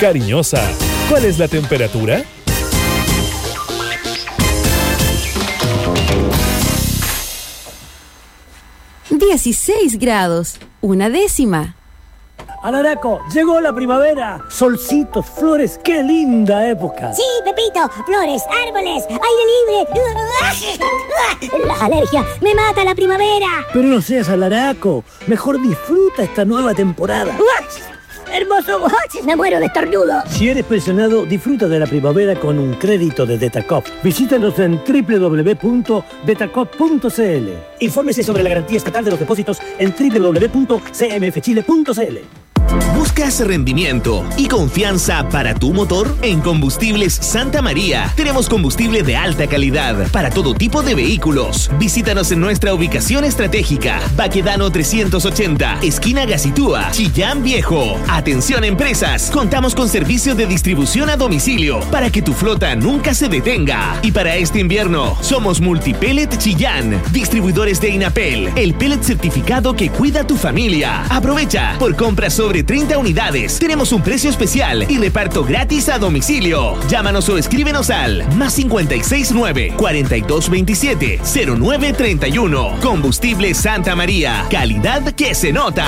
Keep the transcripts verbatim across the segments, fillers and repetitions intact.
Cariñosa, ¿cuál es la temperatura? dieciséis grados, una décima. Alaraco, llegó la primavera. Solcitos, flores, qué linda época. Sí, Pepito, flores, árboles, aire libre. La alergia, me mata la primavera. Pero no seas alaraco, mejor disfruta esta nueva temporada. Hermoso, me muero de estornudo. Si eres pensionado, disfruta de la primavera con un crédito de Detacop. Visítanos en doble u doble u doble u punto detacop punto c l. Infórmese sobre la garantía estatal de los depósitos en doble u doble u doble u punto c m f chile punto c l. ¿Buscas rendimiento y confianza para tu motor? En Combustibles Santa María tenemos combustible de alta calidad para todo tipo de vehículos. Visítanos en nuestra ubicación estratégica, Baquedano trescientos ochenta, esquina Gacitúa, Chillán Viejo. Atención empresas, contamos con servicio de distribución a domicilio para que tu flota nunca se detenga. Y para este invierno, somos Multipellet Chillán, distribuidores de Inapel, el pellet certificado que cuida tu familia. Aprovecha, por compra sobre treinta unidades, tenemos un precio especial y reparto gratis a domicilio. Llámanos o escríbenos al más cincuenta y seis nueve, cuarenta y dos veintisiete, cero nueve treinta y uno. Combustible Santa María, calidad que se nota.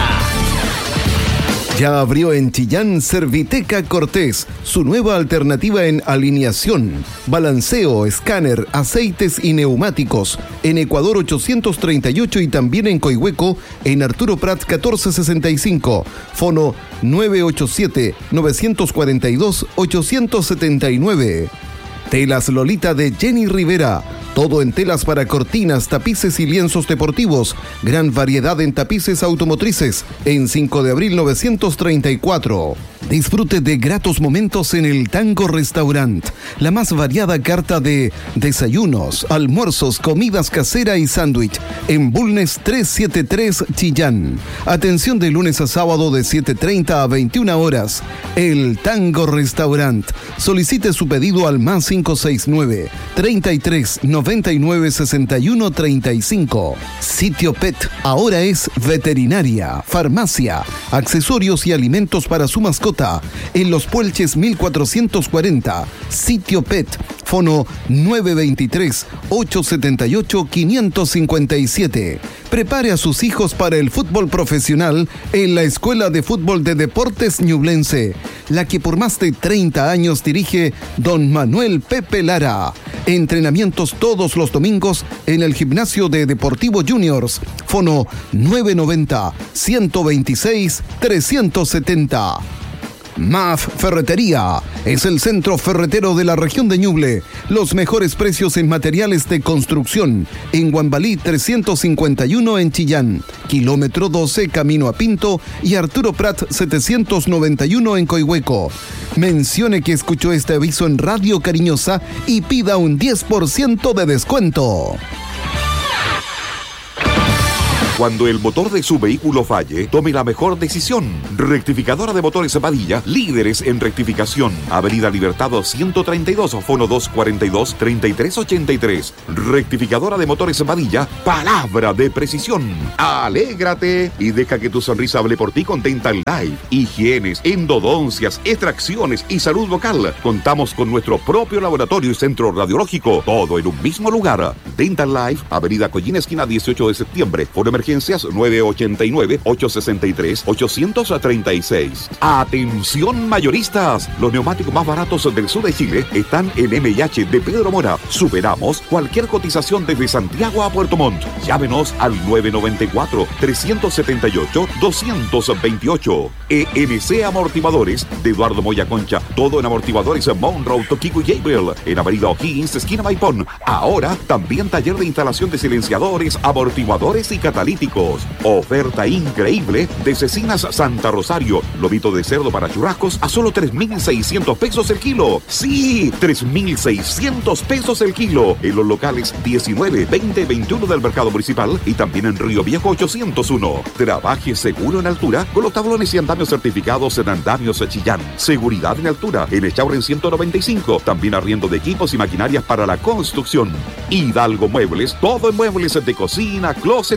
Ya abrió en Chillán Serviteca Cortés, su nueva alternativa en alineación, balanceo, escáner, aceites y neumáticos. En Ecuador ochocientos treinta y ocho y también en Coihueco, en Arturo Prat catorce sesenta y cinco. Fono nueve ocho siete, nueve cuatro dos, ocho siete nueve. Telas Lolita de Jenny Rivera. Todo en telas para cortinas, tapices y lienzos deportivos. Gran variedad en tapices automotrices. En cinco de abril novecientos treinta y cuatro. Disfrute de gratos momentos en el Tango Restaurant. La más variada carta de desayunos, almuerzos, comidas casera y sándwich. En Bulnes trescientos setenta y tres Chillán. Atención de lunes a sábado de siete treinta a veintiuna horas. El Tango Restaurant. Solicite su pedido al más cinco seis nueve, treinta y tres, noventa y nueve, sesenta y uno, treinta y cinco. Sitio Pet ahora es veterinaria, farmacia, accesorios y alimentos para su mascota. En Los Puelches mil cuatrocientos cuarenta. Sitio Pet. Fono nueve veintitrés, ocho setenta y ocho, quinientos cincuenta y siete. Prepare a sus hijos para el fútbol profesional en la Escuela de Fútbol de Deportes Ñublense, la que por más de treinta años dirige don Manuel Pepe Lara. Entrenamientos todos los domingos en el gimnasio de Deportivo Juniors. Fono nueve noventa, ciento veintiséis, trescientos setenta. M A F Ferretería es el centro ferretero de la región de Ñuble. Los mejores precios en materiales de construcción. En Guambalí trescientos cincuenta y uno en Chillán, kilómetro doce camino a Pinto, y Arturo Prat setecientos noventa y uno en Coihueco. Mencione que escuchó este aviso en Radio Cariñosa y pida un diez por ciento de descuento. Cuando el motor de su vehículo falle, tome la mejor decisión. Rectificadora de Motores Padilla, líderes en rectificación. Avenida Libertad ciento treinta y dos, fono dos cuarenta y dos, treinta y tres ochenta y tres. Rectificadora de Motores Padilla, palabra de precisión. Alégrate y deja que tu sonrisa hable por ti con Dental Life. Higienes, endodoncias, extracciones y salud vocal. Contamos con nuestro propio laboratorio y centro radiológico, todo en un mismo lugar. Dental Life, Avenida Collina, esquina dieciocho de septiembre, fono emergencias nueve ochenta y nueve, ochocientos sesenta y tres, ochocientos treinta y seis. Atención mayoristas, los neumáticos más baratos del sur de Chile están en M y H de Pedro Mora. Superamos cualquier cotización desde Santiago a Puerto Montt. Llámenos al nueve noventa y cuatro, trescientos setenta y ocho, doscientos veintiocho. E M C Amortiguadores de Eduardo Moya Concha, todo en amortiguadores Monroe, Toquico y Gabriel, en Avenida O'Higgins, esquina Maipón. Ahora también taller de instalación de silenciadores, amortiguadores y catalíticos. Oferta increíble de Cecinas Santa Rosario. Lomito de cerdo para churrascos a solo tres mil seiscientos pesos el kilo. Sí, tres mil seiscientos pesos el kilo. En los locales diecinueve, veinte, veintiuno del Mercado Municipal y también en Río Viejo ochocientos uno. Trabaje seguro en altura con los tablones y andamios certificados en Andamios Chillán. Seguridad en altura en Echaurren ciento noventa y cinco. También arriendo de equipos y maquinarias para la construcción. Hidalgo Muebles, todo en muebles de cocina, closet y oficina.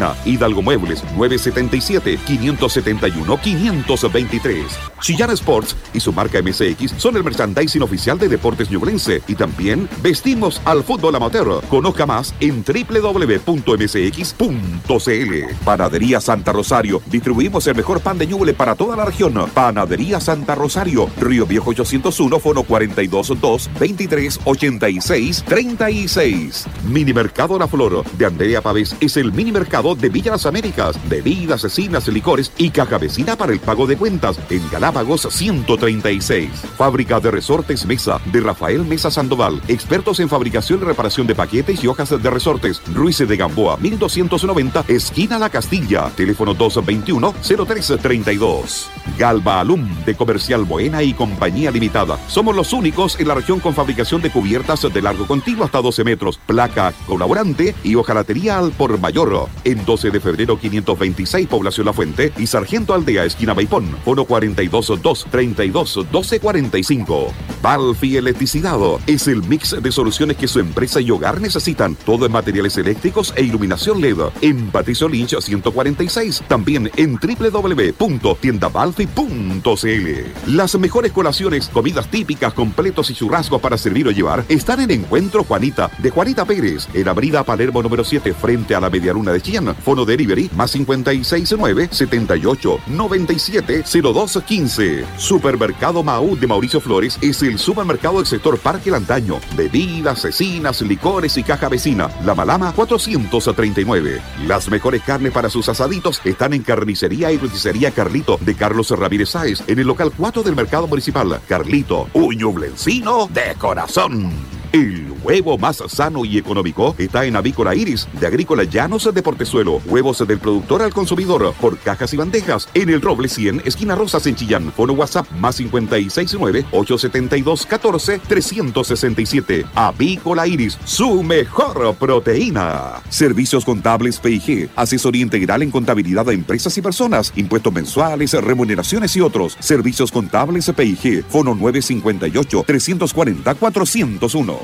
esquina Hidalgo Muebles, nueve siete siete, cinco siete uno, cinco dos tres. Chillán Sports y su marca M S X son el merchandising oficial de Deportes Ñublense y también vestimos al fútbol amateur. Conozca más en doble u doble u doble u punto eme ese equis punto ce ele. Panadería Santa Rosario. Distribuimos el mejor pan de Ñuble para toda la región. Panadería Santa Rosario. Río Viejo ochocientos uno, fono cuarenta y dos, dos, veintitrés, ochenta y seis, treinta y seis. Mini Mercado La Flor de Andrea Pavés es el mini mercado de Villa Las Américas. Bebidas, cecinas, licores y caja vecina para el pago de cuentas en Galápagos ciento treinta y seis. Fábrica de Resortes Mesa de Rafael Mesa Sandoval. Expertos en fabricación y reparación de paquetes y hojas de resortes. Ruiz de Gamboa, mil doscientos noventa, esquina La Castilla. Teléfono dos veintiuno, cero tres treinta y dos. Galva Alum de Comercial Buena y Compañía Limitada. Somos los únicos en la región con fabricación de cubiertas de largo continuo hasta doce metros, placa colaborante y hojalatería al por mayor. En doce de febrero quinientos veintiséis, Población La Fuente y Sargento Aldea, esquina Maipón. Fono cuarenta y dos, dos, treinta y dos, doce cuarenta y cinco. Balfi Electricidad es el mix de soluciones que su empresa y hogar necesitan. Todo en materiales eléctricos e iluminación L E D. En Patricio Lynch ciento cuarenta y seis. También en doble u doble u doble u punto tienda balfi punto ce ele. Las mejores colaciones, comidas típicas, completos y churrascos para servir o llevar están en Encuentro Juanita de Juanita Pérez, en Avenida Palermo número siete, frente a la Medialuna de Chillán. Fono delivery más cincuenta y seis, nueve, setenta y ocho, noventa y siete, cero dos quince. Supermercado Maú de Mauricio Flores es el supermercado del sector Parque Lantaño. Bebidas, cecinas, licores y caja vecina. La Malama cuatrocientos treinta y nueve. Las mejores carnes para sus asaditos están en Carnicería y Roticería Carlito de Carlos Ramírez Sáez, en el local cuatro del Mercado Municipal. Carlito, un ñublencino de corazón. El huevo más sano y económico está en Avícola Iris, de Agrícola Llanos de Portezuelo. Huevos del productor al consumidor, por cajas y bandejas, en el Roble cien, esquina Rosas en Chillán. Fono WhatsApp más cincuenta y seis, nueve, ochocientos setenta y dos, catorce, trescientos sesenta y siete. Avícola Iris, su mejor proteína. Servicios contables P I G, asesoría integral en contabilidad de empresas y personas, impuestos mensuales, remuneraciones y otros. Servicios contables P I G, fono nueve cincuenta y ocho, trescientos cuarenta, cuatrocientos uno.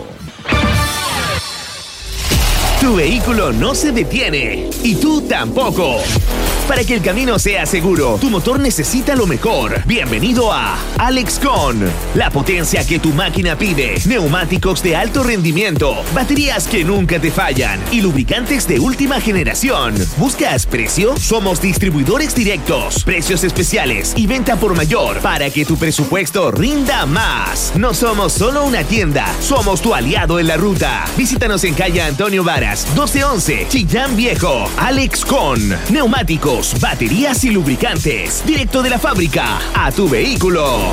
Tu vehículo no se detiene y tú tampoco. Para que el camino sea seguro, tu motor necesita lo mejor. Bienvenido a Alexcon. La potencia que tu máquina pide. Neumáticos de alto rendimiento, baterías que nunca te fallan y lubricantes de última generación. ¿Buscas precio? Somos distribuidores directos, precios especiales y venta por mayor para que tu presupuesto rinda más. No somos solo una tienda, somos tu aliado en la ruta. Visítanos en calle Antonio Varas, doce once, Chillán Viejo. Alexcon. Neumáticos, baterías y lubricantes, directo de la fábrica a tu vehículo.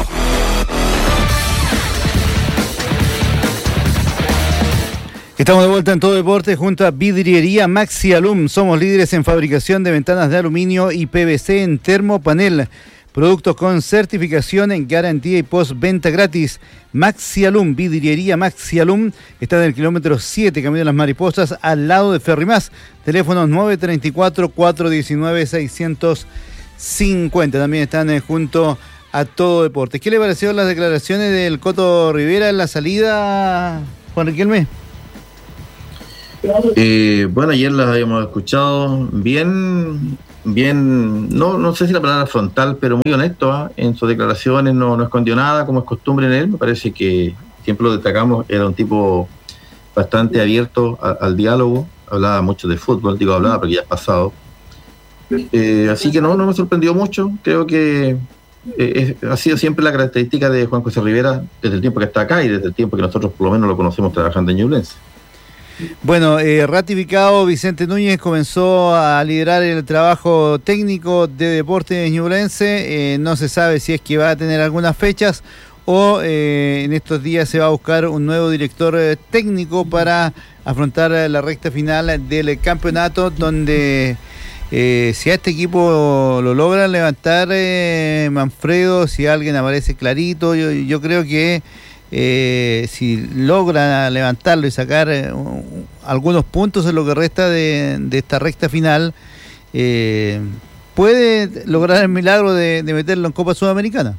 Estamos de vuelta en Todo Deporte junto a Vidriería Maxi Alum. Somos líderes en fabricación de ventanas de aluminio y P V C en termopanel. Productos con certificación en garantía y postventa gratis. Maxi Alum, Vidriería Maxi Alum, está en el kilómetro siete, Camino de las Mariposas, al lado de Ferrimás. Teléfonos nueve tres cuatro, cuatro uno nueve, seis cinco cero. También están eh, junto a Todo Deporte. ¿Qué le parecieron las declaraciones del Coto Rivera en la salida, Juan Riquelme? Eh, bueno, ayer las habíamos escuchado bien... bien, no no sé si la palabra frontal, pero muy honesto, ¿eh? En sus declaraciones, no, no escondió nada, como es costumbre en él. Me parece que siempre lo destacamos, era un tipo bastante abierto a, al diálogo, hablaba mucho de fútbol, digo hablaba porque ya es pasado. Eh, así que no, no me sorprendió mucho, creo que eh, es, ha sido siempre la característica de Juan José Rivera desde el tiempo que está acá y desde el tiempo que nosotros por lo menos lo conocemos trabajando en Ñublense. Bueno, eh, ratificado, Vicente Núñez comenzó a liderar el trabajo técnico de Deportes Ñublense. Eh, no se sabe si es que va a tener algunas fechas o eh, en estos días se va a buscar un nuevo director eh, técnico para afrontar la recta final del campeonato, donde eh, si a este equipo lo logran levantar, eh, Manfredo, si alguien aparece clarito, yo, yo creo que Eh, si logra levantarlo y sacar eh, un, algunos puntos en lo que resta de, de esta recta final, eh, puede lograr el milagro de, de meterlo en Copa Sudamericana.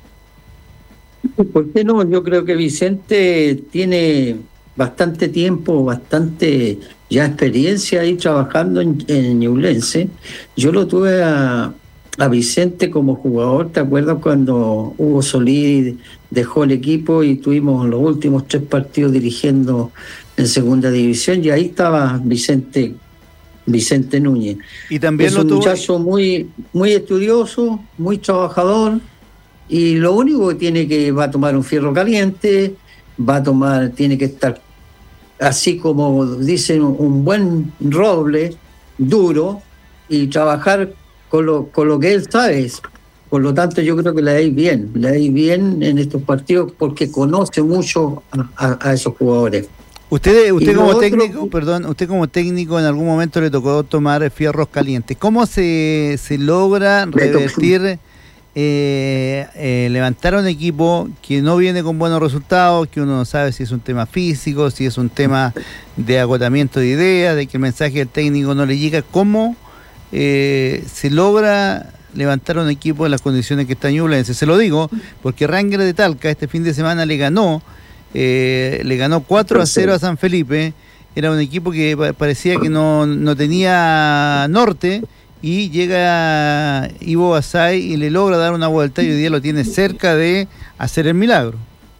¿Por qué no? Yo creo que Vicente tiene bastante tiempo, bastante ya experiencia ahí trabajando en, en Ñublense. Yo lo tuve a, a Vicente como jugador, ¿te acuerdas cuando Hugo Solís dejó el equipo y tuvimos los últimos tres partidos dirigiendo en segunda división? Y ahí estaba Vicente Vicente Núñez. Y también es lo un tuvo... muchacho muy, muy estudioso, muy trabajador, y lo único que tiene que va a tomar un fierro caliente, va a tomar, tiene que estar así como dicen, un buen roble, duro, y trabajar con lo, con lo que él sabe. Por lo tanto, yo creo que le da bien, le da bien en estos partidos porque conoce mucho a, a, a esos jugadores. Usted, usted como otro, técnico, perdón, usted como técnico en algún momento le tocó tomar fierros calientes. ¿Cómo se, se logra revertir, eh, eh, levantar un equipo que no viene con buenos resultados, que uno no sabe si es un tema físico, si es un tema de agotamiento de ideas, de que el mensaje del técnico no le llega? ¿Cómo eh, se logra levantar un equipo en las condiciones que está Ñublense? Se lo digo porque Rangers de Talca este fin de semana le ganó Eh, le ganó cuatro a cero a San Felipe. Era un equipo que parecía que no, no tenía norte, y llega Ivo Basay y le logra dar una vuelta, y hoy día lo tiene cerca de hacer el milagro.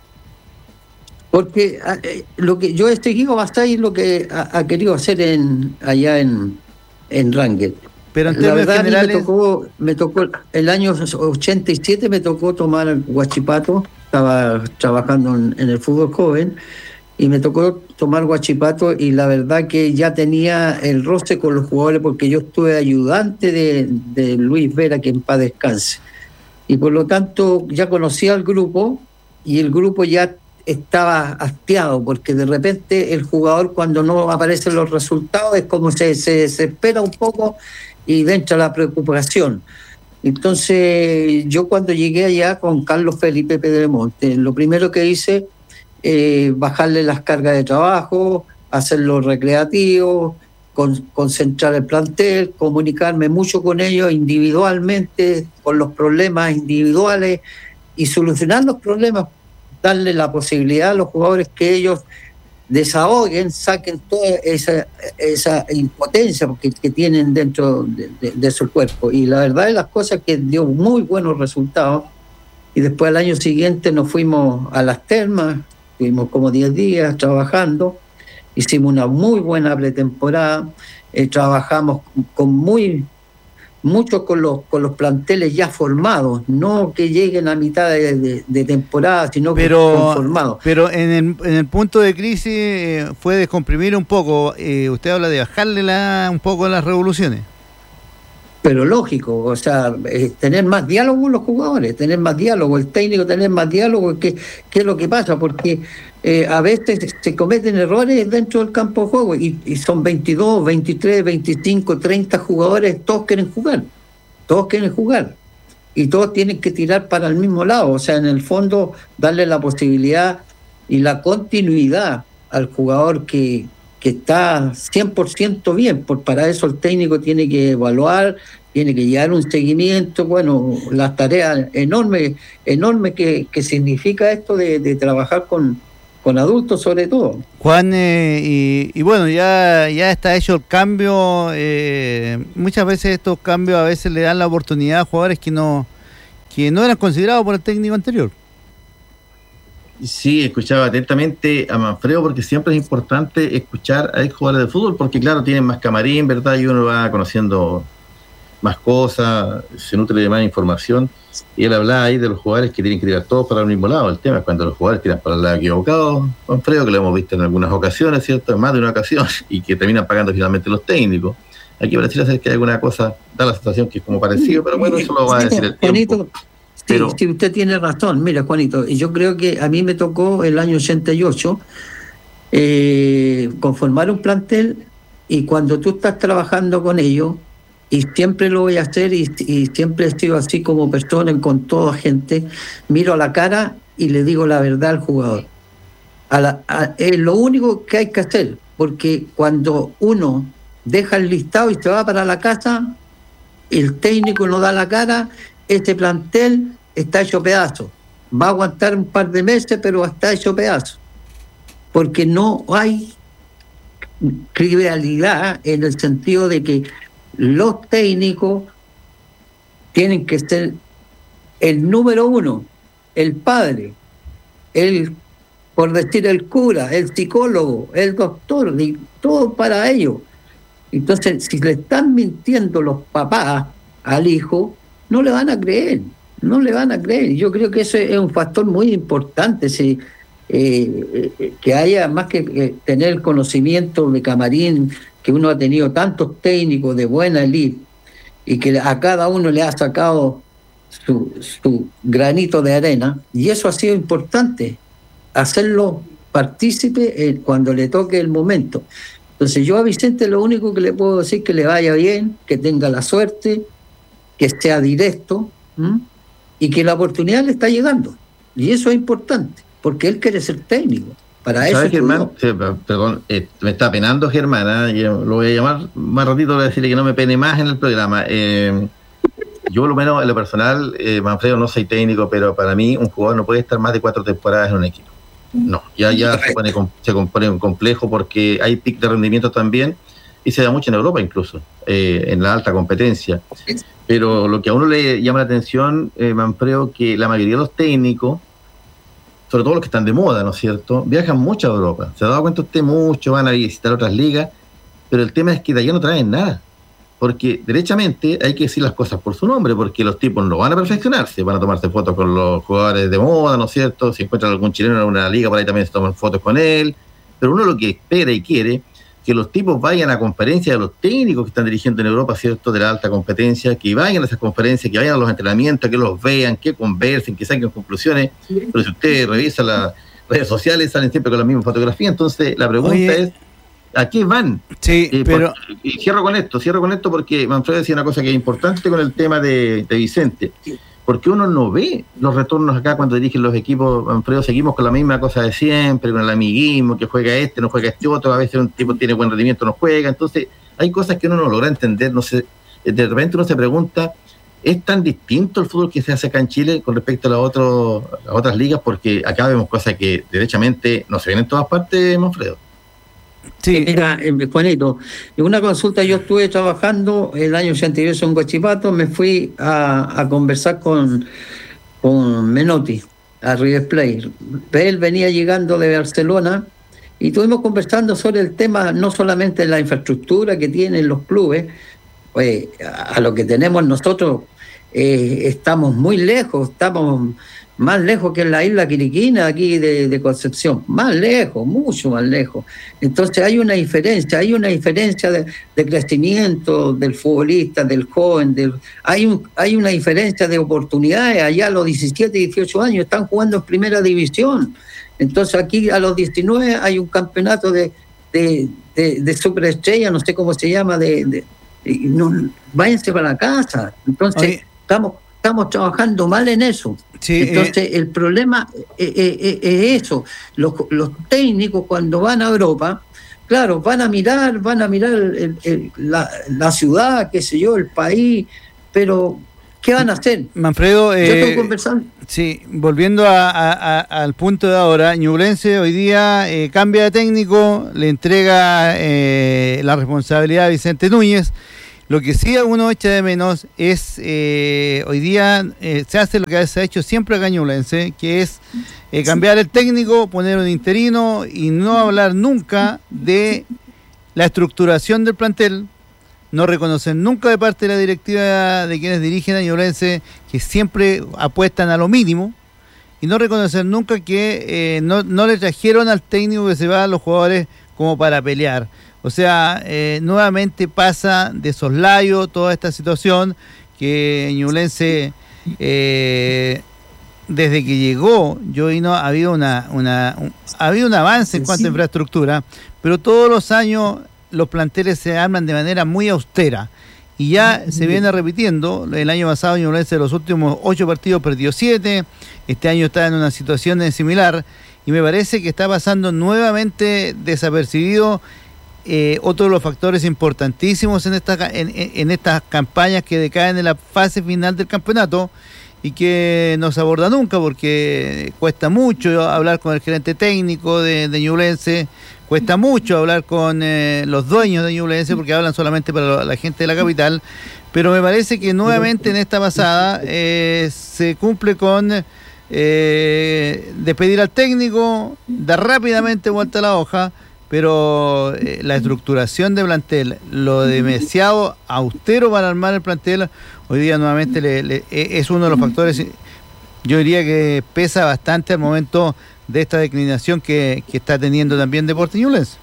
Porque eh, lo que yo he seguido Basay lo que ha, ha querido hacer en allá en, en Rangers. Pero en la términos verdad, generales... me tocó, me tocó el año ochenta y siete, me tocó tomar Huachipato. Estaba trabajando en, en el fútbol joven y me tocó tomar Huachipato, y la verdad que ya tenía el roce con los jugadores porque yo estuve ayudante de, de Luis Vera, que en paz descanse, y por lo tanto ya conocía al grupo, y el grupo ya estaba hastiado porque de repente el jugador, cuando no aparecen los resultados, es como se, se desespera un poco y entra la preocupación. Entonces, yo cuando llegué allá con Carlos Felipe Pedremonte, lo primero que hice, eh, bajarle las cargas de trabajo, hacerlo recreativo, con, concentrar el plantel, comunicarme mucho con ellos individualmente, con los problemas individuales, y solucionar los problemas, darle la posibilidad a los jugadores que ellos desahoguen, saquen toda esa, esa impotencia que, que tienen dentro de, de, de su cuerpo. Y la verdad de las cosas es que dio muy buenos resultados, y después al año siguiente nos fuimos a las termas, estuvimos como diez días trabajando, hicimos una muy buena pretemporada, eh, trabajamos con muy mucho con los con los planteles ya formados, no que lleguen a mitad de, de, de temporada, sino pero, que son formados. Pero en el, en el punto de crisis eh, fue descomprimir un poco. Eh, usted habla de bajarle la, un poco las revoluciones. Pero lógico, o sea, eh, tener más diálogo con los jugadores, tener más diálogo, el técnico tener más diálogo, ¿qué, qué es lo que pasa? Porque eh, a veces se cometen errores dentro del campo de juego, y, y son veintidós, veintitrés, veinticinco, treinta jugadores, todos quieren jugar, todos quieren jugar, y todos tienen que tirar para el mismo lado, o sea, en el fondo darle la posibilidad y la continuidad al jugador que... que está cien por ciento bien, por para eso el técnico tiene que evaluar, tiene que llevar un seguimiento, bueno, las tareas enormes, enormes que, que significa esto de, de trabajar con, con adultos sobre todo. Juan, eh, y, y bueno, ya, ya está hecho el cambio, eh, muchas veces estos cambios a veces le dan la oportunidad a jugadores que no, que no eran considerados por el técnico anterior. Sí, escuchaba atentamente a Manfredo, porque siempre es importante escuchar a ex jugadores de fútbol, porque claro, tienen más camarín, ¿verdad? Y uno va conociendo más cosas, se nutre de más información. Y él hablaba ahí de los jugadores que tienen que tirar todos para el mismo lado. El tema es cuando los jugadores tiran para el lado equivocado, Manfredo, que lo hemos visto en algunas ocasiones, ¿cierto? En más de una ocasión, y que terminan pagando finalmente los técnicos. Aquí pareciera ser que hay alguna cosa, da la sensación que es como parecido, pero bueno, eso lo va a decir el tiempo. Sí, pero... sí, usted tiene razón. Mira, Juanito, y yo creo que a mí me tocó el año ochenta y ocho eh, conformar un plantel, y cuando tú estás trabajando con ellos, y siempre lo voy a hacer, y, y siempre he sido así como persona con toda gente, miro a la cara y le digo la verdad al jugador. A la, a, es lo único que hay que hacer, porque cuando uno deja el listado y se va para la casa, el técnico no da la cara, este plantel está hecho pedazo. Va a aguantar un par de meses, pero está hecho pedazo. Porque no hay credibilidad en el sentido de que los técnicos tienen que ser el número uno, el padre, el, por decir, el cura, el psicólogo, el doctor, y todo para ellos. Entonces, si le están mintiendo los papás al hijo, no le van a creer, no le van a creer. Yo creo que eso es un factor muy importante, si, eh, eh, que haya más que eh, tener el conocimiento de camarín, que uno ha tenido tantos técnicos de buena elite, y que a cada uno le ha sacado su, su granito de arena, y eso ha sido importante, hacerlo partícipe eh, cuando le toque el momento. Entonces yo a Vicente lo único que le puedo decir es que le vaya bien, que tenga la suerte, que sea directo, ¿m? y que la oportunidad le está llegando. Y eso es importante, porque él quiere ser técnico. Para eso. ¿Sabes, Germán? Sí, perdón, eh, me está penando Germán, ¿eh? Yo lo voy a llamar más ratito, voy a decirle que no me pene más en el programa. Eh, yo, lo menos en lo personal, eh, Manfredo, no soy técnico, pero para mí un jugador no puede estar más de cuatro temporadas en un equipo. No, ya ya se pone, se compone un complejo porque hay pic de rendimiento también, y se da mucho en Europa incluso, eh, en la alta competencia. Pero lo que a uno le llama la atención, eh, Manfredo, que la mayoría de los técnicos, sobre todo los que están de moda, ¿no es cierto?, viajan mucho a Europa. Se ha dado cuenta usted mucho, van a visitar otras ligas, pero el tema es que de allá no traen nada. Porque, derechamente, hay que decir las cosas por su nombre, porque los tipos no van a perfeccionarse, van a tomarse fotos con los jugadores de moda, ¿no es cierto? Si encuentran algún chileno en una liga, por ahí también se toman fotos con él. Pero uno lo que espera y quiere, que los tipos vayan a conferencias de los técnicos que están dirigiendo en Europa, ¿cierto?, de la alta competencia, que vayan a esas conferencias, que vayan a los entrenamientos, que los vean, que conversen, que saquen conclusiones. Pero si usted revisa las redes sociales, salen siempre con la misma fotografía. Entonces, la pregunta Oye. es, ¿a qué van? Sí, eh, pero... Por, y cierro con esto, cierro con esto porque Manfredo decía una cosa que es importante con el tema de, de Vicente. Porque uno no ve los retornos acá cuando dirigen los equipos, Manfredo, seguimos con la misma cosa de siempre, con el amiguismo, que juega este, no juega este otro, a veces un tipo tiene buen rendimiento, no juega. Entonces, hay cosas que uno no logra entender, no sé, de repente uno se pregunta, ¿es tan distinto el fútbol que se hace acá en Chile con respecto a, la otro, a las otras ligas? Porque acá vemos cosas que derechamente no se ven en todas partes, Manfredo. Sí, mira, Juanito, en una consulta yo estuve trabajando el año ochenta y ocho en Huachipato, me fui a, a conversar con, con Menotti, a River Plate. Él venía llegando de Barcelona y estuvimos conversando sobre el tema, no solamente de la infraestructura que tienen los clubes, pues, a, a lo que tenemos nosotros, eh, estamos muy lejos, estamos más lejos que en la isla Quiriquina, aquí de, de Concepción, más lejos, mucho más lejos. Entonces hay una diferencia, hay una diferencia de, de crecimiento del futbolista, del joven, del, hay, un, hay una diferencia de oportunidades. Allá a los diecisiete, dieciocho años están jugando en primera división. Entonces aquí a los diecinueve hay un campeonato de, de, de, de superestrella, no sé cómo se llama, de, de, de no, váyanse para la casa. Entonces Oye. estamos... Estamos trabajando mal en eso. Sí, Entonces, eh, el problema es, es, es eso. Los, los técnicos, cuando van a Europa, claro, van a mirar, van a mirar el, el, la, la ciudad, qué sé yo, el país, pero ¿qué van a hacer? Manfredo, eh, yo estoy conversando. Sí, volviendo a, a, a, al punto de ahora, Ñublense hoy día eh, cambia de técnico, le entrega eh, la responsabilidad a Vicente Núñez. Lo que sí uno echa de menos es, eh, hoy día eh, se hace lo que se ha hecho siempre acá en Ñublense, que es eh, cambiar el técnico, poner un interino y no hablar nunca de la estructuración del plantel, no reconocer nunca de parte de la directiva de quienes dirigen a Ñublense que siempre apuestan a lo mínimo, y no reconocer nunca que eh, no, no le trajeron al técnico que se va a los jugadores como para pelear. O sea, eh, nuevamente pasa de soslayo toda esta situación que Ñublense, eh, desde que llegó Jovino, ha habido una, una un, ha habido un avance en cuanto a infraestructura, pero todos los años los planteles se arman de manera muy austera y ya se viene repitiendo. El año pasado Ñublense, de los últimos ocho partidos, perdió siete. Este año está en una situación similar y me parece que está pasando nuevamente desapercibido Eh, otro de los factores importantísimos en, esta, en, en estas campañas que decaen en la fase final del campeonato, y que no se aborda nunca porque cuesta mucho hablar con el gerente técnico de, de Ñublense, cuesta mucho hablar con eh, los dueños de Ñublense porque hablan solamente para la gente de la capital, pero me parece que nuevamente en esta pasada eh, se cumple con eh, despedir al técnico, dar rápidamente vuelta a la hoja, pero eh, la estructuración de plantel, lo demasiado austero para armar el plantel, hoy día nuevamente le, le, es uno de los factores, yo diría que pesa bastante al momento de esta declinación que, que está teniendo también Deportes Ñublense.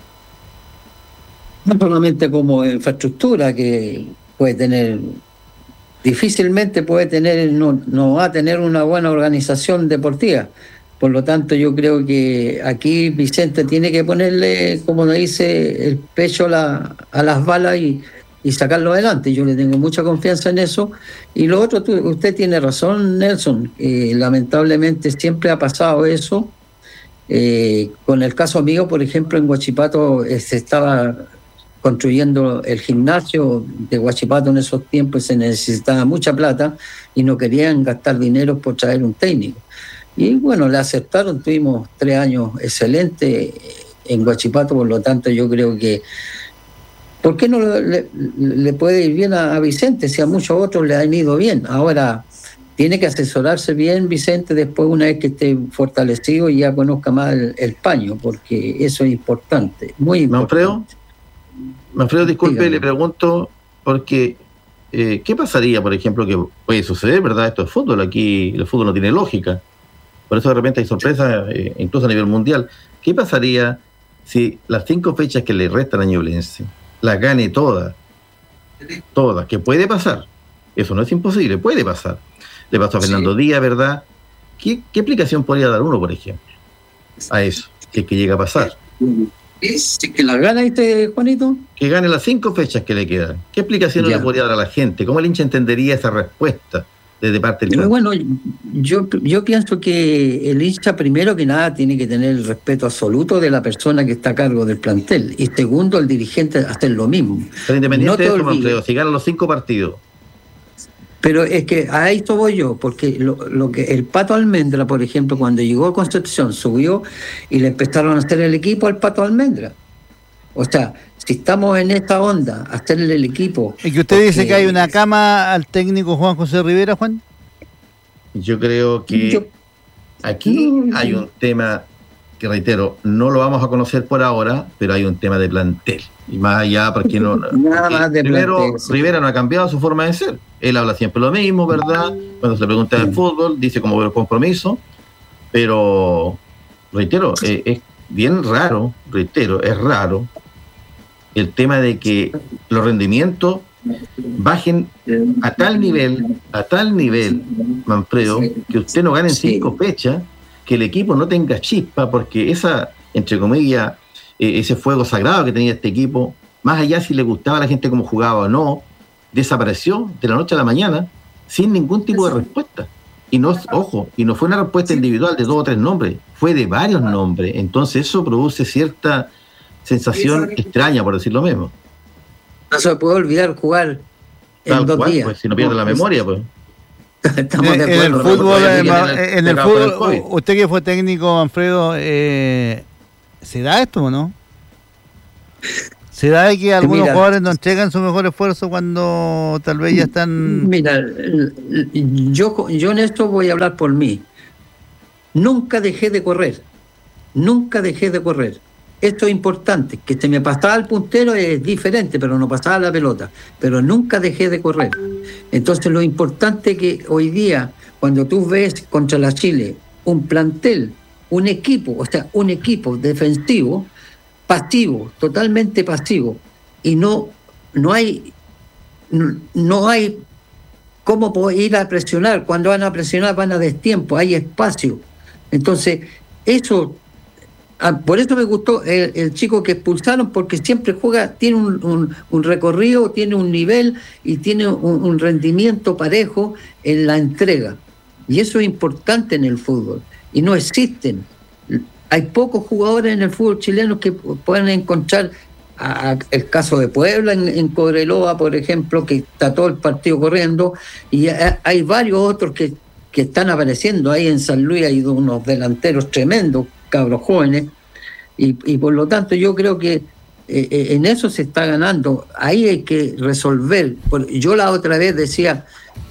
No solamente como infraestructura que puede tener, difícilmente puede tener, no, no va a tener una buena organización deportiva. Por lo tanto, yo creo que aquí Vicente tiene que ponerle, como dice, el pecho a, la, a las balas y, y sacarlo adelante. Yo le tengo mucha confianza en eso. Y lo otro, tú, usted tiene razón, Nelson. Eh, lamentablemente siempre ha pasado eso. Eh, con el caso mío, por ejemplo, en Huachipato eh, se estaba construyendo el gimnasio de Huachipato en esos tiempos, se necesitaba mucha plata y no querían gastar dinero por traer un técnico. Y bueno, le aceptaron, tuvimos tres años excelentes en Huachipato, por lo tanto yo creo que, ¿por qué no le, le puede ir bien a, a Vicente si a muchos otros le han ido bien? Ahora, tiene que asesorarse bien Vicente después, una vez que esté fortalecido y ya conozca más el, el paño, porque eso es importante, muy importante. Manfredo, Manfredo, disculpe, Dígame. Le pregunto, porque eh, ¿qué pasaría, por ejemplo, que puede suceder, verdad? Esto es fútbol, aquí el fútbol no tiene lógica. Por eso de repente hay sorpresas, eh, incluso a nivel mundial. ¿Qué pasaría si las cinco fechas que le restan a Ñublense las gane todas? Todas, que puede pasar. Eso no es imposible, puede pasar. Le pasó a Fernando sí. Díaz, ¿verdad? ¿Qué, ¿Qué explicación podría dar uno, por ejemplo, a eso? Que, que llega a pasar. ¿Es que las gana este, Juanito? Que gane las cinco fechas que le quedan. ¿Qué explicación ya. le podría dar a la gente? ¿Cómo el hincha entendería esa respuesta? Desde parte del Pero bueno, yo, yo pienso que el hincha, primero que nada, tiene que tener el respeto absoluto de la persona que está a cargo del plantel. Y segundo, el dirigente hacer lo mismo. Pero independiente no de eso, Manfredo, si ganan los cinco partidos. Pero es que a esto voy yo, porque lo, lo que el Pato Almendra, por ejemplo, cuando llegó a Concepción, subió y le empezaron a hacer el equipo al Pato Almendra. O sea, si estamos en esta onda, hacerle el equipo... ¿Y que usted porque... dice que hay una cama al técnico Juan José Rivera, Juan? Yo creo que yo... aquí no, hay un tema que, reitero, no lo vamos a conocer por ahora, pero hay un tema de plantel. Y más allá, porque no... Nada más de primero, plantel, sí. Rivera no ha cambiado su forma de ser. Él habla siempre lo mismo, ¿verdad? Cuando se le pregunta del fútbol, dice como el compromiso, pero, reitero, eh, es bien raro, reitero, es raro el tema de que los rendimientos bajen a tal nivel, a tal nivel, Manfredo, que usted no gane en cinco fechas, que el equipo no tenga chispa, porque esa, entre comillas, eh, ese fuego sagrado que tenía este equipo, más allá si le gustaba a la gente cómo jugaba o no, desapareció de la noche a la mañana sin ningún tipo de respuesta. Y no, ojo, y no fue una respuesta individual de dos o tres nombres, fue de varios nombres. Entonces eso produce cierta sensación extraña, por decirlo mismo. No se puede olvidar jugar en Tal dos cual, días. Pues, si no pierde la memoria, pues. Estamos de en el acuerdo. fútbol, en en el, el, en el fútbol, usted que fue técnico, Manfredo, eh, ¿se da esto o no? ¿Se da de que algunos Mira, jugadores no entregan su mejor esfuerzo cuando tal vez ya están...? Mira, yo, yo en esto voy a hablar por mí. Nunca dejé de correr. Nunca dejé de correr. Esto es importante. Que se me pasaba el puntero es diferente, pero no pasaba la pelota. Pero nunca dejé de correr. Entonces lo importante es que hoy día, cuando tú ves contra la Chile un plantel, un equipo, o sea, un equipo defensivo, pasivo, totalmente pasivo, y no, no hay no, no hay cómo ir a presionar. Cuando van a presionar van a destiempo, hay espacio. Entonces, eso, por eso me gustó el, el chico que expulsaron, porque siempre juega, tiene un, un, un recorrido, tiene un nivel y tiene un, un rendimiento parejo en la entrega. Y eso es importante en el fútbol. Y no existen. Hay pocos jugadores en el fútbol chileno que pueden encontrar, a, a, el caso de Puebla en, en Cobreloa, por ejemplo, que está todo el partido corriendo, y a, hay varios otros que, que están apareciendo ahí en San Luis, hay unos delanteros tremendos, cabros jóvenes, y, y por lo tanto yo creo que eh, en eso se está ganando. Ahí hay que resolver. Yo la otra vez decía,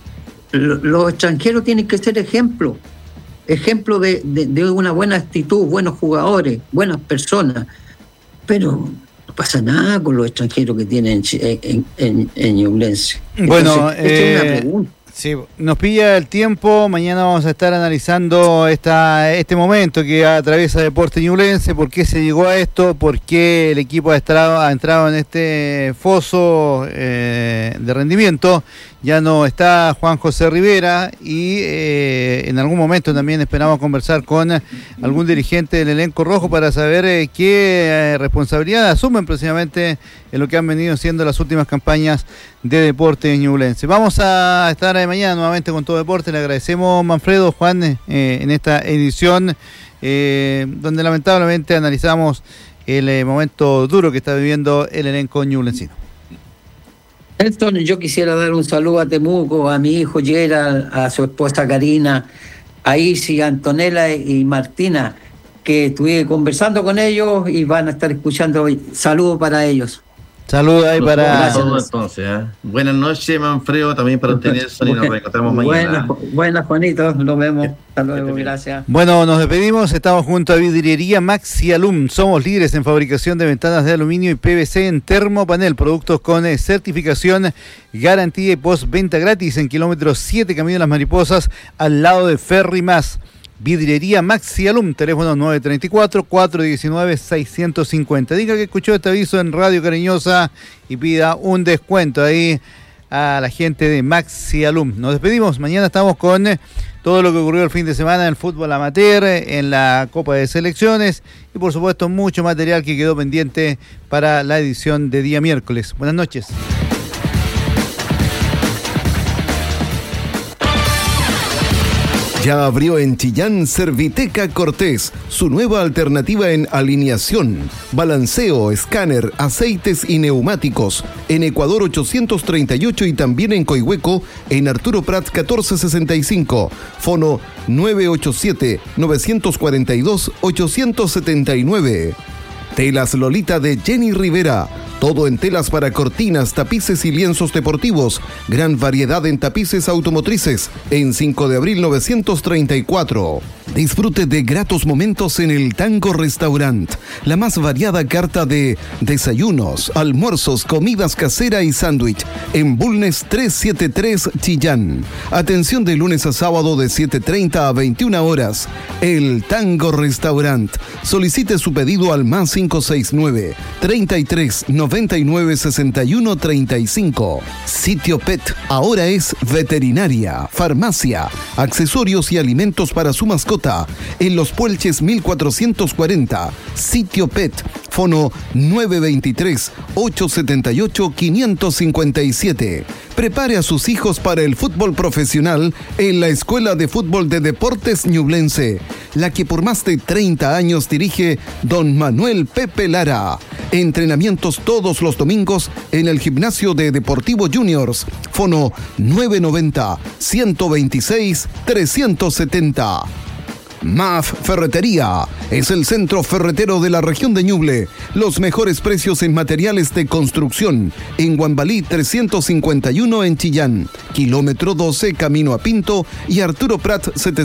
los extranjeros tienen que ser ejemplo, ejemplo de, de, de una buena actitud, buenos jugadores, buenas personas, pero no pasa nada con los extranjeros que tienen en, en, en, en Ñublense. Bueno, Entonces, esta eh, es una pregunta. Sí, nos pilla el tiempo. Mañana vamos a estar analizando esta, este momento que atraviesa Deportes Ñublense, por qué se llegó a esto, por qué el equipo ha entrado, ha entrado en este foso eh, de rendimiento. Ya no está Juan José Rivera y eh, en algún momento también esperamos conversar con algún dirigente del elenco rojo para saber eh, qué eh, responsabilidad asumen precisamente en lo que han venido siendo las últimas campañas de Deportes Ñublense. Vamos a estar mañana nuevamente con Todo Deporte. Le agradecemos, Manfredo, Juan, eh, en esta edición eh, donde lamentablemente analizamos el eh, momento duro que está viviendo el elenco ñublencino. Nelson, yo quisiera dar un saludo a Temuco, a mi hijo Yera, a su esposa Karina, a Isi, a Antonella y Martina, que estuve conversando con ellos y van a estar escuchando. Saludos para ellos. Saludos ahí para... Todo, entonces, ¿eh? Buenas noches, Manfredo, también para usted, Nelson, y nos reencontramos mañana. Buenas, buenas, Juanito, nos vemos. Hasta luego, gracias. Bueno, nos despedimos, estamos junto a Vidriería Maxialum. Somos líderes en fabricación de ventanas de aluminio y P V C en termopanel, productos con eh, certificación, garantía y postventa gratis en kilómetro siete, Camino Las Mariposas, al lado de Ferry Más. Vidriería Maxialum, teléfono nueve tres cuatro, cuatro uno nueve, seis cinco cero. Diga que escuchó este aviso en Radio Cariñosa y pida un descuento ahí a la gente de Maxialum. Nos despedimos, mañana estamos con todo lo que ocurrió el fin de semana en el fútbol amateur, en la Copa de Selecciones y por supuesto mucho material que quedó pendiente para la edición de día miércoles. Buenas noches. Ya abrió en Chillán Serviteca Cortés, su nueva alternativa en alineación, balanceo, escáner, aceites y neumáticos. En Ecuador ochocientos treinta y ocho y también en Coihueco, en Arturo Prat catorce sesenta y cinco. Fono nueve ocho siete, nueve cuatro dos, ocho siete nueve. Telas Lolita de Jenny Rivera. Todo en telas para cortinas, tapices y lienzos deportivos. Gran variedad en tapices automotrices. En cinco de abril novecientos treinta y cuatro. Disfrute de gratos momentos en el Tango Restaurant. La más variada carta de desayunos, almuerzos, comidas casera y sándwich. En Bulnes trescientos setenta y tres Chillán. Atención de lunes a sábado de siete treinta a veintiuna horas. El Tango Restaurant. Solicite su pedido al más cinco seis nueve, treinta y tres, noventa y nueve, sesenta y uno, treinta y cinco. Sitio Pet ahora es veterinaria, farmacia, accesorios y alimentos para su mascota. En Los Puelches mil cuatrocientos cuarenta. Sitio Pet. Fono nueve dos tres, ocho siete ocho, cinco cinco siete. Prepare a sus hijos para el fútbol profesional en la Escuela de Fútbol de Deportes Ñublense, la que por más de treinta años dirige don Manuel Pepe Lara. Entrenamientos todos los domingos en el gimnasio de Deportivo Juniors. Fono nueve nueve cero, uno dos seis, tres siete cero. M A F Ferretería es el centro ferretero de la región de Ñuble. Los mejores precios en materiales de construcción. En Guambalí trescientos cincuenta y uno en Chillán. Kilómetro doce, camino a Pinto y Arturo Prat setecientos